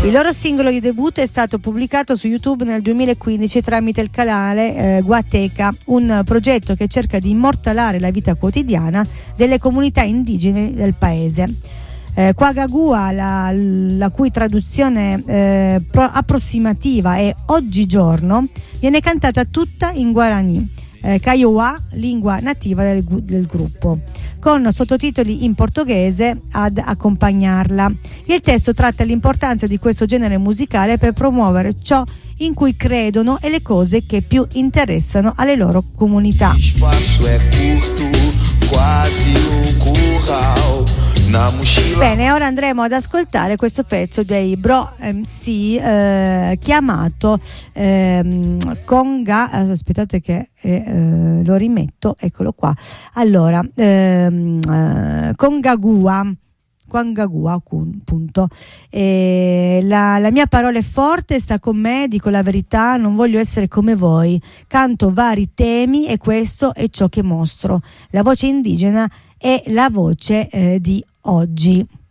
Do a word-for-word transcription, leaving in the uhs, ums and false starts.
Il loro singolo di debutto è stato pubblicato su YouTube nel duemilaquindici tramite il canale eh, Guateca, un progetto che cerca di immortalare la vita quotidiana delle comunità indigene del paese. Eh, Quagagua, la, la cui traduzione eh, pro- approssimativa è oggigiorno, viene cantata tutta in Guarani, eh, Kiowa, lingua nativa del, del gruppo, con sottotitoli in portoghese ad accompagnarla. Il testo tratta l'importanza di questo genere musicale per promuovere ciò in cui credono e le cose che più interessano alle loro comunità. Bene, ora andremo ad ascoltare questo pezzo dei Bro M C eh, chiamato eh, Conga. Aspettate che eh, lo rimetto, eccolo qua. Allora, ehm, eh, Congagua. Quangagua, punto. E la, la mia parola è forte, sta con me, dico la verità, non voglio essere come voi. Canto vari temi e questo è ciò che mostro. La voce indigena è la voce eh, di oggi.